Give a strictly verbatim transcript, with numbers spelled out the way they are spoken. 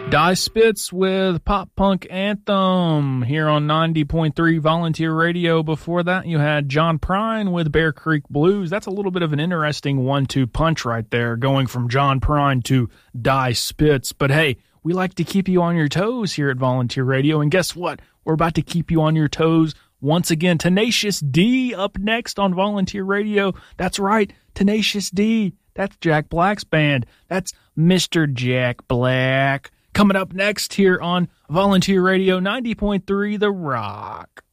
Die Spitz with Pop Punk Anthem here on ninety point three Volunteer Radio. Before that, you had John Prine with Bear Creek Blues. That's a little bit of an interesting one two punch right there, going from John Prine to Die Spitz. But hey, we like to keep you on your toes here at Volunteer Radio. And guess what? We're about to keep you on your toes once again. Tenacious D up next on Volunteer Radio. That's right, Tenacious D. That's Jack Black's band. That's Mister Jack Black. Coming up next here on Volunteer Radio ninety point three The Rock.